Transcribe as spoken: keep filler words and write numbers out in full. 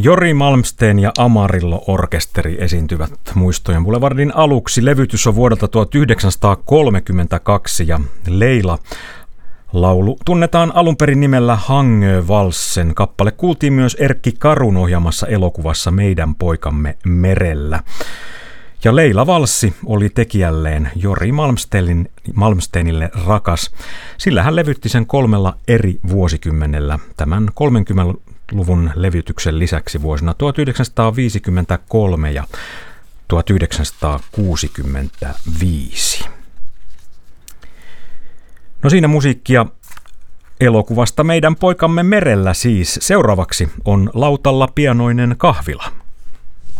Jori Malmsteen ja Amarillo-orkesteri esiintyvät Muistojen Boulevardin aluksi. Levytys on vuodelta tuhatyhdeksänsataakolmekymmentäkaksi ja Leila laulu tunnetaan alun perin nimellä Hangö Valsen. Kappale kuultiin myös Erkki Karun ohjaamassa elokuvassa Meidän poikamme merellä. Ja Leila Valssi oli tekijälleen Jori Malmsteenin, Malmsteenille rakas, sillä hän levytti sen kolmella eri vuosikymmenellä tämän kolmekymmentäluvun levytyksen lisäksi vuosina tuhatyhdeksänsataaviisikymmentäkolme ja tuhatyhdeksänsataakuusikymmentäviisi. No siinä musiikkia elokuvasta Meidän poikamme merellä siis. Seuraavaksi on lautalla pianoinen kahvila.